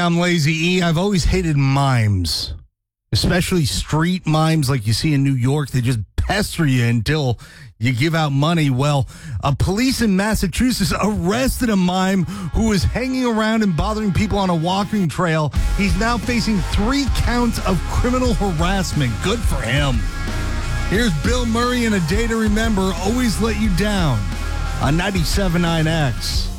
I'm Lazy E. I've always hated mimes, especially street mimes like you see in New York. They just pester you until you give out money. Well, police in Massachusetts arrested a mime who was hanging around and bothering people on a walking trail. He's now facing 3 counts of criminal harassment. Good for him. Here's Bill Murray and A Day to Remember, Always Let You Down on 97.9 X.